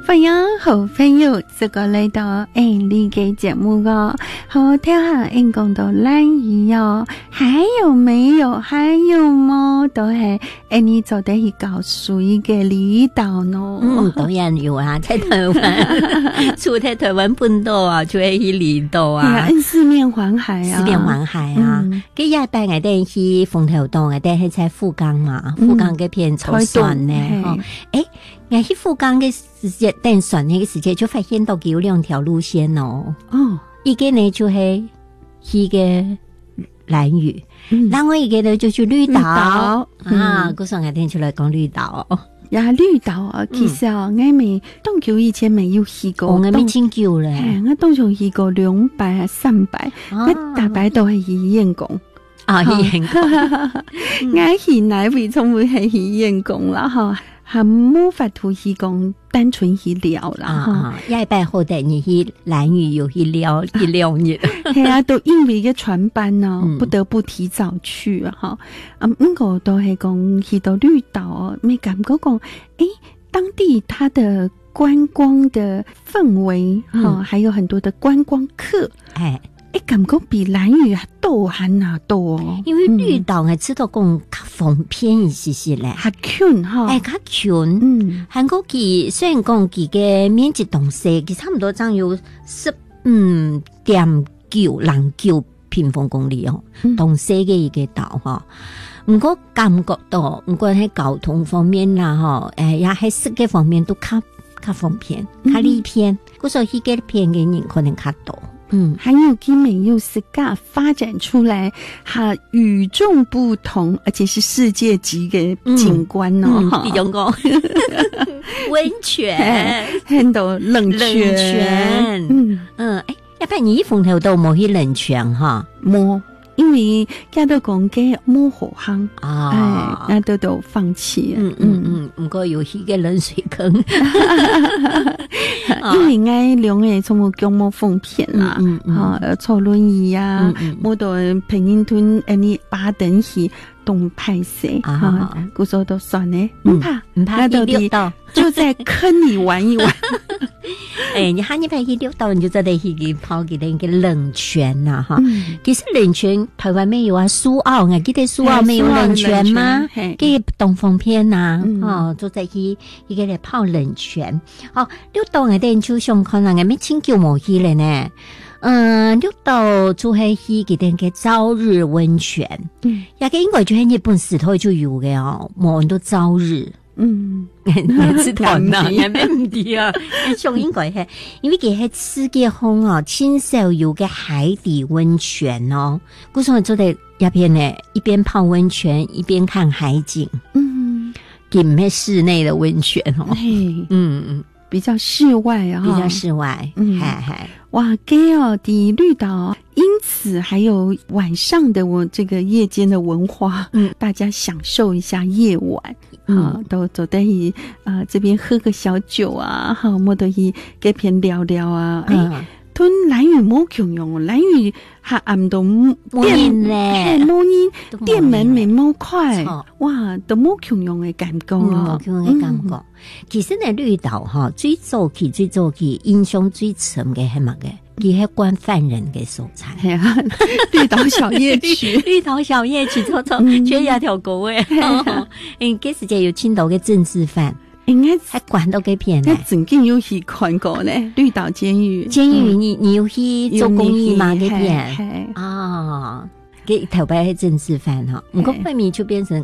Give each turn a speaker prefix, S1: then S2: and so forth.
S1: 欢迎好朋友这个来到你嘅节目哦，好听下讲到蓝屿哦，还有没有？还有吗？都系你做得去告诉一个离岛呢？
S2: 当然有啊，在台湾，除在台湾本岛啊，就会去离岛啊，
S1: 四面环海啊，
S2: 四面环海啊。佢一拜我哋去鳳頭島，我哋係在富岡嘛，富岡嗰片草船咧，我去富岡嘅時節，等船嗰個時節就發現到有兩條路線哦。一個呢就係去嘅蘭嶼，另外一個呢就去綠島啊。嗰時候我哋就來講綠島。
S1: 呀，綠島啊，其實我未東橋以前未有去過，
S2: 我未真久咧。
S1: 我東橋去過200、300，我大擺都係去燕公。
S2: 燕公，
S1: 我去哪位從會係去燕公啦，哈。還冇法度去講單純去聊啦，
S2: 一拜後帶你去蘭嶼有去聊一聊日，
S1: 係啊，都因為個船班呢，不得不提早去哈。我都係講去到綠島，沒感覺講，當地它的觀光的氛圍哈，還有很多的觀光客，感覺比蘭嶼多還多，
S2: 因為綠島我知道講較方便一些些咧，
S1: 較近哈，
S2: 較近，韓國佢雖然講佢嘅面積同細，佢差唔多爭有15.9平方公里哦，同細嘅一個島哈。唔過感覺到，唔過喺交通方面啦哈，也喺食嘅方面都較方便，較利便，嗰時候去嘅便嘅人可能較多。
S1: 還有基本又是發展出來哈與眾不同，而且是世界級嘅景觀哦。
S2: 比如講溫泉，
S1: 很多冷泉，
S2: 一般你鳳頭島冇去冷泉哈，
S1: 冇。因為家都講嘅冇好行那都放棄。
S2: 唔過有去嘅冷水坑，
S1: 因為我兩個從冇腳冇方便啦，坐輪椅啊，冇到平英屯你巴登去東派社嗰時候都算呢，唔怕，那到底就在坑裡玩一玩。
S2: 你喊你派去綠島，你就真係去泡佢哋嘅冷泉呐哈。其實冷泉台灣沒有啊，蘇澳我記得蘇澳沒有冷泉嗎？給東風片呐，就在去一個嚟泡冷泉。綠島我哋就想看啊，我咪清久冇去咧呢。綠島就係去佢哋嘅朝日溫泉，也個應該就喺日本時代就有嘅哦，冇人都朝日。你知道呐，也咩唔啲啊？上應該係，因為佢係世界上哦，親手有嘅海底溫泉哦，嗰時候就在一邊呢，一邊泡溫泉，一邊看海景。佢唔係室內的溫泉哦，
S1: 比較室外啊，
S2: 比較室外，
S1: 哇，給的綠島，因此還有晚上的這個夜間的文化，大家享受一下夜晚，都走在這邊喝個小酒啊，冇得去這邊聊聊啊，吞蘭嶼冇窮用，蘭嶼下暗都店咧，冇人店門沒冇快，哇，都冇窮用嘅感覺
S2: 冇窮用嘅感覺。其實呢綠島哈，最早期印象最深嘅係乜嘅？佢係關犯人嘅所在。
S1: 係啊，綠島小夜曲，
S2: 綠島小夜曲，缺一條狗誒。嗰時就有青島嘅政治犯。應該還關到幾片呢？
S1: 我曾經有去看過呢，綠島監獄。
S2: 你有去做公益嗎？幾片啊？給頭擺係政治犯哈，唔過後面就變成